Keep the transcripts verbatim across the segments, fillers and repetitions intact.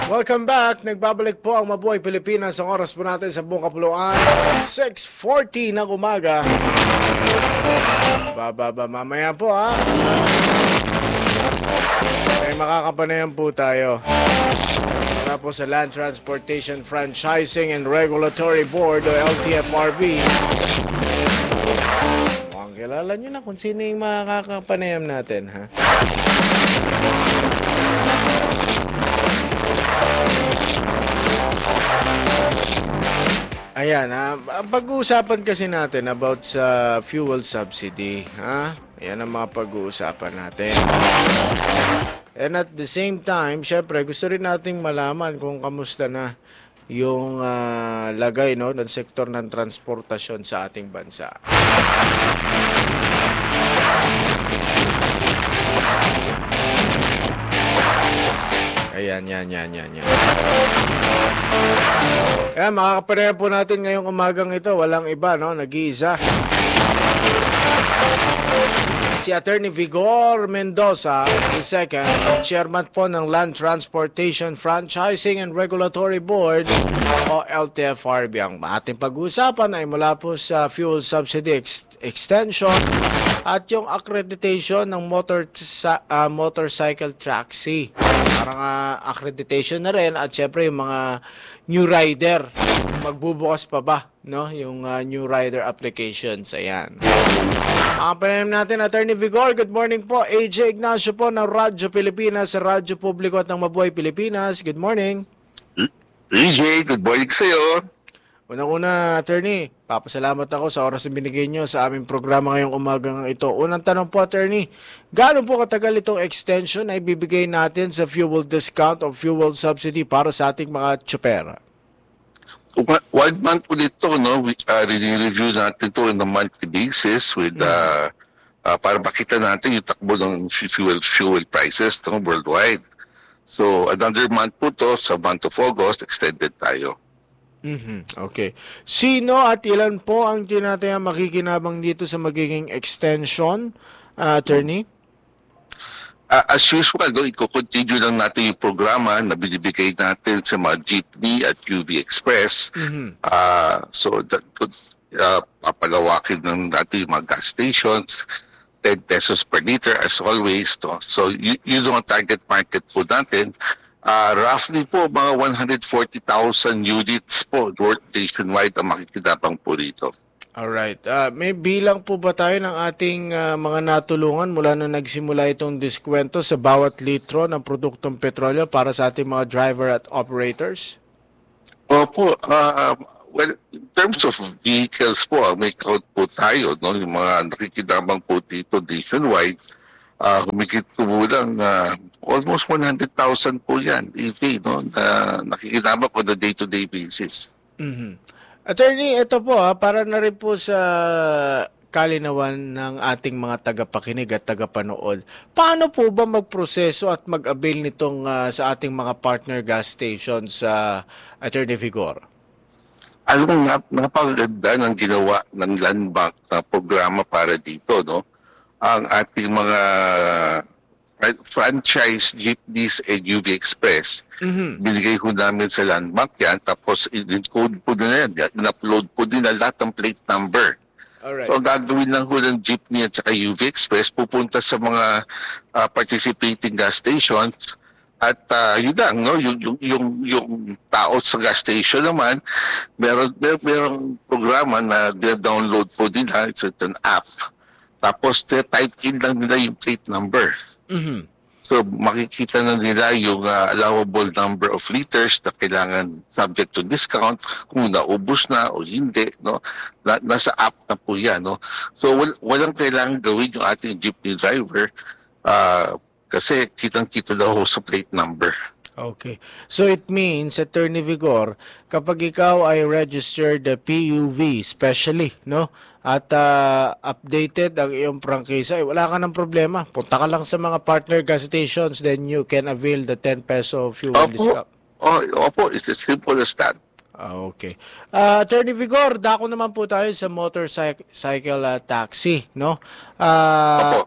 Welcome back. Nagbabalik po ang Mabuhay Pilipinas. Ang oras po natin sa buong kapuluan, six forty ng umaga. Bababa mamaya po ha. May makakapanayan po tayo. Mula po sa Land Transportation Franchising and Regulatory Board o L T F R B. Mukhang kilala nyo na kung sino yung makakapanayam natin ha. Ayan, ha? Pag-uusapan kasi natin about sa fuel subsidy, ha? Ayan ang mga pag-uusapan natin. And at the same time, syempre, gusto rin nating malaman kung kamusta na yung uh, lagay no, ng sektor ng transportasyon sa ating bansa. Ayan, yan, yan, yan, yan. Ayan, makakaparehan po natin ngayong umagang ito. Walang iba, no? Nag-iisa. Si Attorney Vigor Mendoza, the second, chairman po ng Land Transportation Franchising and Regulatory Board o L T F R B. Ang ating pag-uusapan ay mula po sa fuel subsidy ex- extension at yung accreditation ng motor uh, motorcycle taxi. Parang uh, accreditation na rin at syempre yung mga new rider. Magbubukas pa ba, no? Yung uh, new rider applications. Ayan. Ang panayam natin, Attorney Vigor, good morning po. A J Ignacio po ng Radyo Pilipinas, sa Radyo Publiko at ng Mabuhay Pilipinas. Good morning. A J, good morning sa'yo. Unang-una, Attorney, papasalamat ako sa oras na binigay nyo sa aming programa ngayong umagang ito. Unang tanong po, Attorney, gaano po katagal itong extension na ibibigay natin sa fuel discount o fuel subsidy para sa ating mga tsuper? One month ulit ito, no? We, uh, review natin ito on a monthly basis with, uh, uh, para makita natin yung takbo ng fuel, fuel prices no, worldwide. So, another month po to sa month of August, extended tayo. Mm-hmm. Okay. Sino at ilan po ang tinatayang makikinabang dito sa magiging extension, uh, Attorney? Uh, as usual, no, i-continue lang natin yung programa na binibigay natin sa mga jeepney at U V Express. Mm-hmm. Uh, so, that could uh, papalawakin ng natin yung mga gas stations, ten pesos per liter as always. No? So, y- yun ang target market po natin. Uh, roughly po, mga one hundred forty thousand units po worth nationwide ang makikinabang po dito. Alright. Uh, may bilang po ba tayo ng ating uh, mga natulungan mula na nagsimula itong diskwento sa bawat litro ng produktong petrolyo para sa ating mga driver at operators? Opo. Uh, well, in terms of vehicles po, may count po tayo. No? Yung mga nakikinabang po dito nationwide, uh, humigit po lang uh, almost one hundred thousand po yan, E V, no? Na nakikinabang on a day-to-day basis. Mm-hmm. Attorney, ito po ha, para na rin po sa kalinawan ng ating mga tagapakinig at tagapanood. Paano po ba magproseso at mag-avail nitong uh, sa ating mga partner gas stations sa uh, Attorney Vigor? Alam mo, napakaganda ng ginawa ng Land Bank na programa para dito, no? Ang ating mga franchise jeepneys and U V Express. Mm-hmm. Binigay ko namin sa Land Bank yan, tapos in-code po nila yan, in-upload po nila lahat ng plate number. Alright. So gagawin lang ho ng jeepney at saka U V Express, pupunta sa mga uh, participating gas stations at uh, yun lang, no? yung, yung, yung, yung tao sa gas station naman, meron, meron, meron programa na download po nila, it's an app. Tapos type in lang nila yung plate number. Mm-hmm. So makikita na nila yung uh, allowable number of liters na kailangan subject to discount, kung naubos na o hindi, no? Na, nasa app na po yan, no? So wal, walang kailangan gawin yung ating jeepney driver uh, kasi kitang-kita daw sa plate number. Okay. So it means, Attorney Vigor, kapag ikaw ay registered uh, P U V especially, no? At uh, updated ang iyong prangkisa, eh, wala ka ng problema. Punta ka lang sa mga partner gas stations, then you can avail the ten peso fuel opo. discount. Oh, opo, it's as simple as that. Ah, okay. Uh, Attorney Vigor, dako naman po tayo sa motorcycle uh, taxi, no? Uh, opo.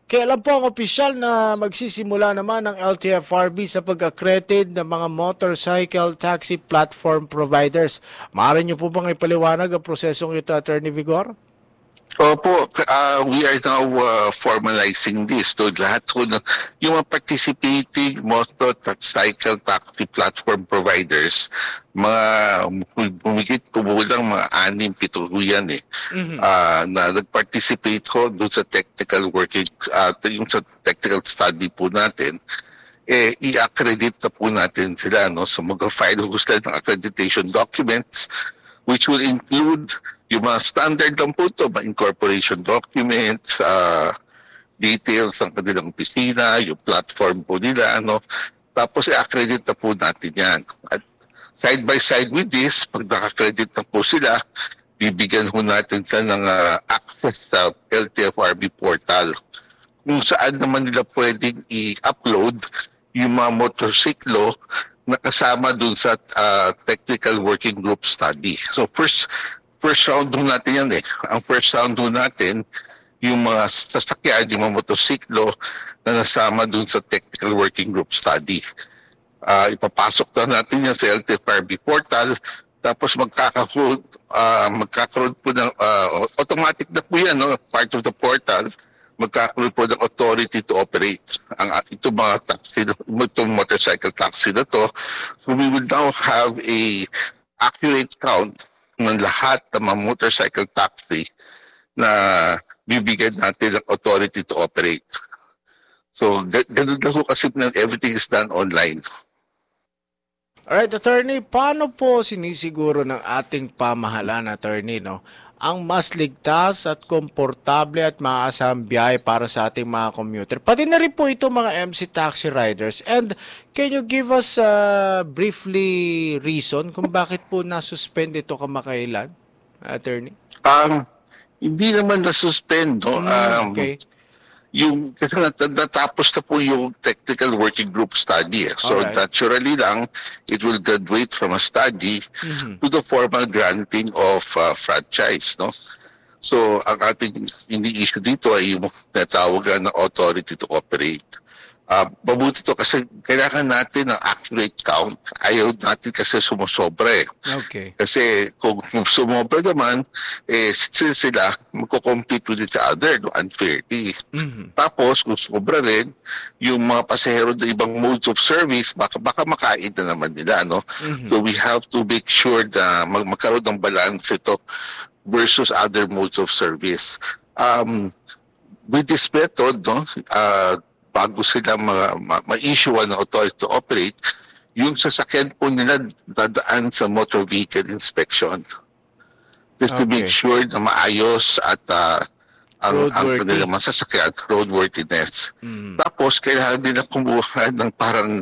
Kailan po ang opisyal na magsisimula naman ng L T F R B sa pag-accredit ng mga motorcycle taxi platform providers? Maaari niyo po bang ipaliwanag ang prosesong ito, Attorney Vigor? Opo, uh, we are now uh, formalizing this. So lahat ko na, yung mga participating motorcycle taxi platform providers, mga pumigit kumulang mga anim, pito yan eh, mm-hmm. uh, na nag-participate ko doon sa technical working, uh, yung sa technical study po natin, eh, i-accredit na po natin sila, no? So mag-file ko sila ng accreditation documents, which will include yung mga standard lang po ito, mga incorporation documents, uh, details ng kanilang opisina, yung platform po nila, ano. Tapos i-accredit na po natin yan. At side by side with this, pag naka-credit na po sila, bibigyan ho natin sila ng uh, access sa L T F R B portal, kung saan naman nila pwedeng i-upload yung mga motorsiklo na kasama dun sa uh, technical working group study. So first first round doon natin yan eh. Ang first round doon natin, yung mga sasakyan, yung mga motorsiklo na nasama doon sa technical working group study. Uh, ipapasok na natin yan sa L T F R B portal, tapos magkakaroon, uh, magkakaroon po ng, uh, automatic na po yan, no? Part of the portal, magkakaroon po ng authority to operate. Ang ito mga taxi, itong motorcycle taxi na to, so we will now have a accurate count ng lahat ng mga motorcycle taxi na bibigyan natin ng authority to operate. So, ganun na po kasi na everything is done online. Alright, Attorney, paano po sinisiguro ng ating pamahalaan, Attorney, no, ang mas ligtas at komportable at maaasahang biyahe para sa ating mga commuter? Pati na rin po ito mga M C taxi riders. And can you give us uh, briefly reason kung bakit po nasuspend ito kamakailan, Attorney? Um, hindi naman nasuspend, no? Um, okay. Yung, kasi natapos na po yung technical working group study. Eh. So Alright. naturally lang, it will graduate from a study mm-hmm. to the formal granting of uh, franchise. No? So ang ating ini-issue dito ay yung natawagan na authority to operate. Uh, mabuti to kasi kailangan natin ng accurate count. Ayaw natin kasi sumusobra eh. Okay. Kasi kung sumobra naman, eh, sila magko-compete with each other no, unfairly. Mm-hmm. Tapos kung sobra rin, yung mga pasahero ng ibang modes of service, baka, baka makain na naman nila. No? Mm-hmm. So we have to make sure na mag magkaroon ng balance ito versus other modes of service. Um, with this method, no, uh, bago sila ma-issue ng authority to operate, yung sasakyan po nila dadaan sa motor vehicle inspection. Just okay. to make sure na maayos at uh, ang, ang kanilang masasakyan, roadworthiness. Mm. Tapos, kailangan nila kumuha ng parang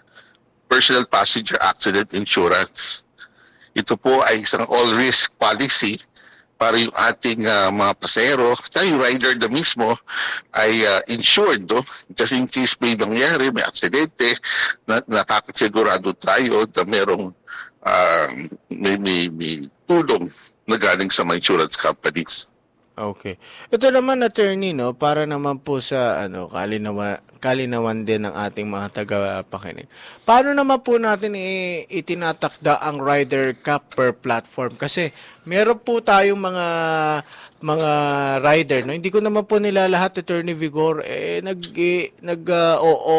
personal passenger accident insurance. Ito po ay isang all-risk policy para yung ating uh, mga pasahero, at yung rider na mismo ay uh, insured, no? Just in case may nangyari, may aksidente, na, nakakasigurado tayo na merong uh, may, may, may tulong na galing sa mga insurance companies. Okay. Ito naman, Attorney, no, para naman po sa ano, kalinawa, kalinawan din ng ating mga tagapakinig. Paano naman po natin i- itinatakda ang rider cap per platform? Kasi meron po tayong mga mga rider, no? Hindi ko naman po nila lahat, Attorney Vigor, eh nag eh, nag uh,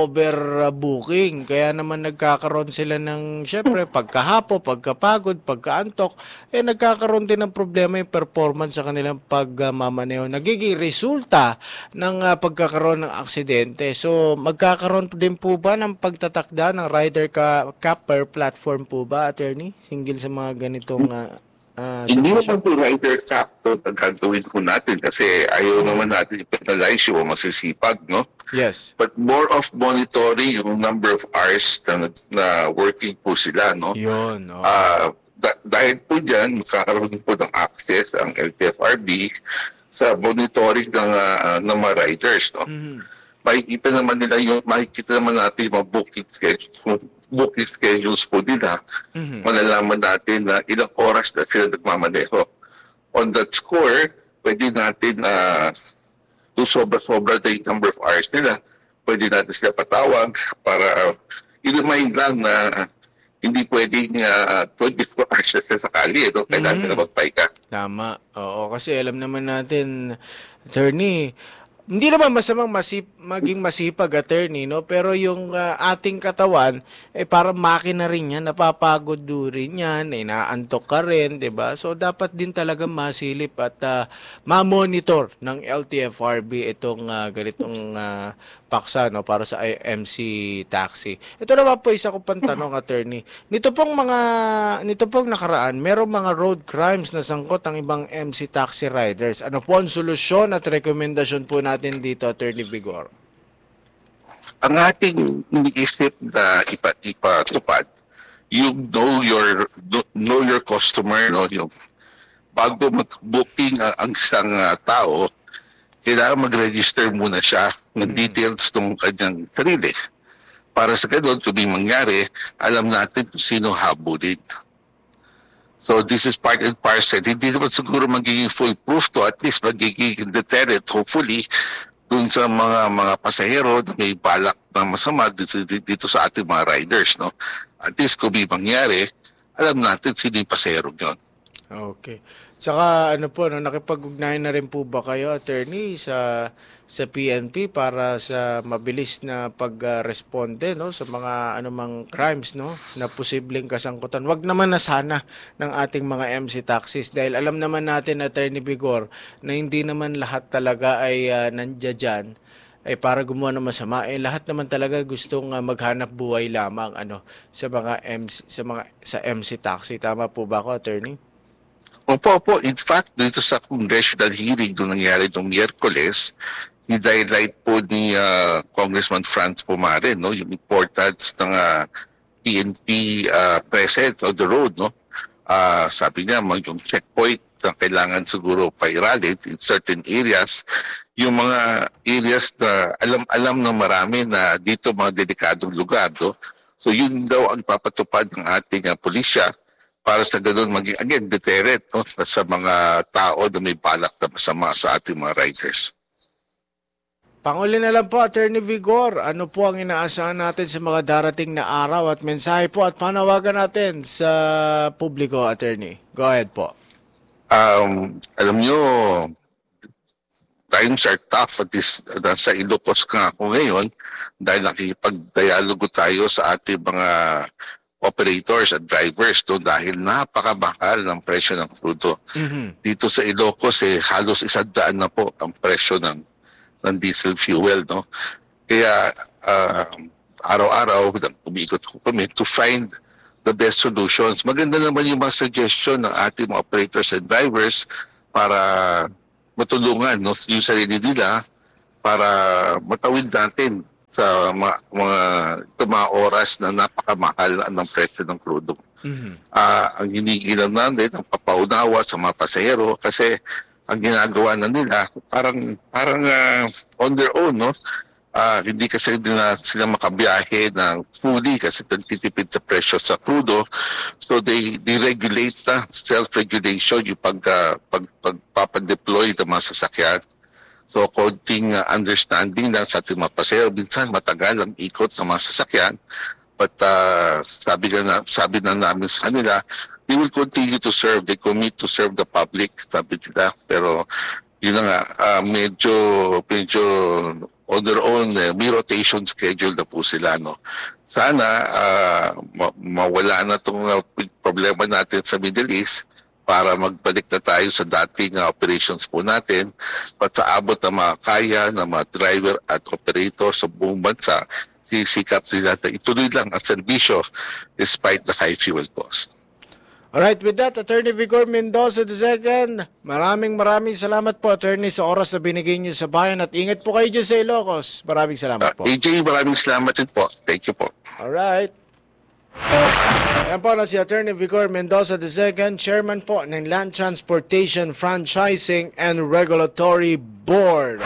overbooking. Kaya naman nagkakaroon sila ng syempre pagkahapo, pagkapagod, pagkaantok, eh nagkakaroon din ng problema yung performance sa kanilang pagmamaneho. Nagiging resulta ng uh, pagkakaroon ng aksidente. So magkakaroon din po ba ng pagtatakda ng rider ka cap per platform po ba, Attorney? Hinggil sa mga ganitong uh, Uh, Hindi naman po rider cap to gagawin po natin kasi ayaw mm-hmm. naman natin i-penalize yung masisipag, no? Yes. But more of monitoring yung number of hours na, na working po sila, no? Yun, no? Uh, da- dahil po dyan, magkakaroon po ng access ang L T F R B sa monitoring ng, uh, ng mga riders, no? Mm-hmm. Makikita naman nila yung, makikita naman natin yung mga booking schedules, booking schedules po nila, mm-hmm. malalaman natin na ilang oras na sila nagmamaneho. On that score, pwede natin uh, kung sobra-sobra na yung number of hours nila, pwede natin sila patawag para uh, i-remind lang na hindi pwedeng uh, twenty-four hours na sila sa kali. No? Kailangan mm-hmm. na magpaika. Tama. Oo, kasi alam naman natin, attorney, hindi naman masamang masip, maging masipag, attorney, no? Pero yung uh, ating katawan, eh parang makina rin yan, napapagod do rin yan, inaantok ka rin, di ba? So, dapat din talaga masilip at uh, ma-monitor ng L T F R B itong uh, ganitong uh, paksa, no? Para sa M C taxi. Ito naman po, isa ko pang tanong, attorney. Nito pong mga, nito pong nakaraan, merong mga road crimes na sangkot ang ibang M C taxi riders. Ano po ang solusyon at rekomendasyon po natin dito, Attorney Vigor? Ang ating iniisip na ipa, ipatupad, yung know your know your customer, no, yung bago mag-booking ang, ang isang uh, tao, kailangan mag-register muna siya ng details ng kanyang sarili. Para sa ganun, kung may mangyari, alam natin kung sino habulin. So this is part and parcel. Hindi naman siguro magiging foolproof to, at least magiging deterrent, hopefully, dun sa mga mga pasahero na may balak na masama dito, dito sa ating mga riders. No? At least kung may mangyari, alam natin sino yung pasahero yun. Okay. Saka ano po, no, nakipag-ugnayan na rin po ba kayo, attorney, sa sa P N P para sa mabilis na pag-responde, no, sa mga anumang crimes, no, na posibleng kasangkutan? Wag naman na sana ng ating mga M C taxis, dahil alam naman natin, Attorney Vigor, na hindi naman lahat talaga ay uh, nandiyan dyan ay para gumawa ng masama. Eh lahat naman talaga gustong uh, maghanap buhay lamang ano sa mga M C, sa mga sa M C taxi. Tama po ba ako, attorney? Opo, opo. In fact, dito sa congressional hearing doon nangyari noong Miyerkules, i-highlight po ni uh, Congressman Franz Pumare, no, yung importance ng uh, P N P uh, presence on the road, no. Uh, sabi niya, mag yung checkpoint na kailangan siguro pairalin in certain areas, yung mga areas na alam-alam ng marami na dito mga delikadong lugar, no. So yun daw ang papatupad ng ating uh, pulisya para sa ganun maging, again, deterrent, no, sa mga tao na may balak na masama sa ating mga riders. Panghuli na lang po, Attorney Vigor, ano po ang inaasahan natin sa mga darating na araw at mensahe po at panawagan natin sa publiko, Attorney? Go ahead po. Um, alam nyo, times are tough at this, sa Ilocos nga ako ngayon dahil nakikipag-dialogo tayo sa ating mga operators at drivers to dahil napakabakal ng presyo ng crudo. Mm-hmm. Dito sa Ilocos eh halos isang daan na po ang presyo ng ng diesel fuel, no. Kaya uh, araw-araw umiikot ko kami to find the best solutions. Maganda naman yung mga suggestion ng ating mga operators and drivers para matulungan, no, yung sarili nila para matawid natin sa mga, mga, mga oras na napakamahal ng presyo ng crudo. Mm-hmm. Uh, ang hinigilan natin, ang papaunawa sa mga pasahero kasi ang ginagawa na nila, parang, parang uh, on their own, no? Uh, hindi kasi na sila makabiyahe ng fully kasi nagtitipid sa presyo sa crudo. So they, they regulate na, uh, self-regulation, yung pag, uh, pag, pagpapadeploy ng mga sasakyan. So, konting uh, understanding lang sa ating mga pasahero. Minsan, matagal ang ikot ng mga sasakyan. But uh, sabi, na, sabi na namin sa kanila, they will continue to serve. They commit to serve the public, sabi nila. Pero, yun na nga, uh, medyo, medyo on their own, uh, may rotation schedule na po sila, no? Sana, uh, ma- mawala na itong uh, problema natin sa Middle East para magbalik na tayo sa dating uh, operations po natin at sa abot na mga kaya ng mga driver at operator sa buong bansa, sisikap nila na ituloy lang ang serbisyo despite the high fuel cost. Alright, with that, Attorney Vigor Mendoza the second, maraming maraming salamat po, Attorney, sa oras na binigay niyo sa bayan at ingat po kayo dyan sa Ilocos. Maraming salamat po. Uh, A J, maraming salamat din po. Thank you po. Alright. Ayan po na si Attorney Vigor Mendoza the second, Chairman po ng Land Transportation Franchising and Regulatory Board.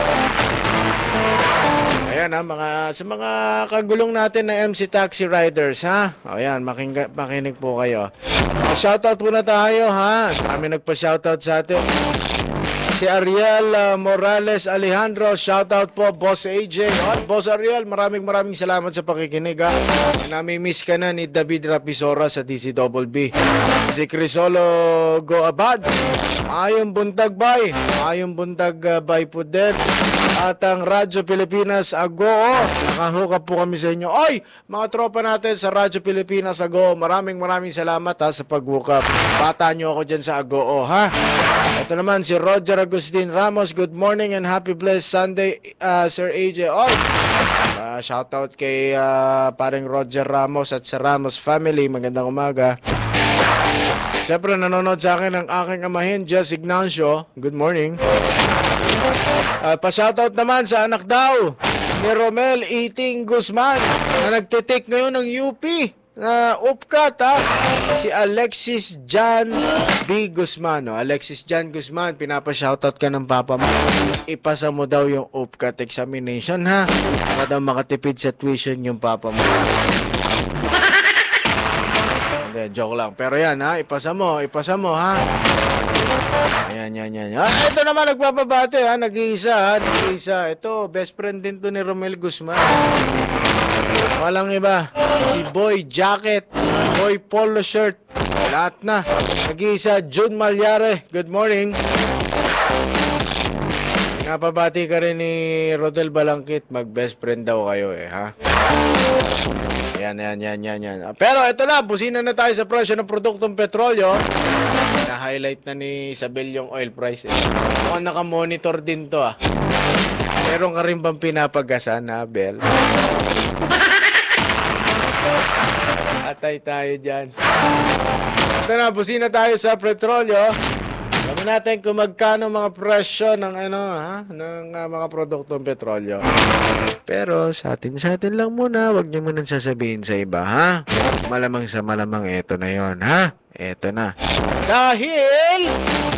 Ayan ha, mga, sa mga kagulong natin na M C Taxi Riders ha. O ayan, makinig, makinig po kayo. Shoutout muna tayo ha. Kami nagpa-shoutout sa atin. Si Ariel uh, Morales Alejandro, shoutout po, Boss A J. Oh, Boss Ariel, maraming maraming salamat sa pakikinig. Ha? Nami-miss ka na ni David Rapisora sa D C B B. Si Crisolo Goabad, ayong buntag bay, ayong buntag uh, bay po din. At ang Radyo Pilipinas Agoo, nakahook po kami sa inyo. Oy, mga tropa natin sa Radyo Pilipinas Agoo, maraming maraming salamat ha, sa pag-hook up. Bata nyo ako dyan sa Agoo, ha? Ito naman si Roger Agustin Ramos, good morning and happy blessed Sunday, uh, Sir A J. Oy, uh, shoutout kay uh, paring Roger Ramos at sa Ramos family, magandang umaga. Siyempre nanonood sa akin ang aking amahin, Jess Ignacio, good morning. Uh, pa-shoutout naman sa anak daw ni Romel Iting Guzman na nagtitik ngayon ng U P na uh, upkat, ha? Si Alexis Jan B. Guzman. No? Alexis Jan Guzman, pinapa-shoutout ka ng papa mo. Ipasa mo daw yung upkat examination, ha? Para daw makatipid sa tuition yung papa mo. Hindi, joke lang. Pero yan, ha? Ipasa mo, ipasa mo, ha? Ayan, yan, yan. Ah, ito naman nagpapabate, ha? Nag-iisa, ha? Nag-iisa. Ito, best friend din to ni Romel Guzman. Walang iba. Si Boy Jacket, Boy Polo Shirt, lahat na. Nag-iisa, June Malyare. Good morning. Napabati ka rin ni Rodel Balangkit. Mag-best friend daw kayo, eh, ha? Yan, yan, yan, yan, yan. Pero ito na, busina na tayo sa presyo ng produktong petrolyo. Na-highlight na ni Isabel yung oil price. Eh. Mukhang naka-monitor din to, ah. Meron ka rin bang pinapagasan, ha, Bel? Atay tayo dyan. Ito na, busina tayo sa petrolyo. Sabi natin kung magkano mga presyo ng ano, ha, ng uh, mga produktong petrolyo. Pero sa atin, sa atin lang muna, wag niyo muna sasabihin sa iba, ha? Malamang sa malamang, eto na yon, ha? Eto na. Dahil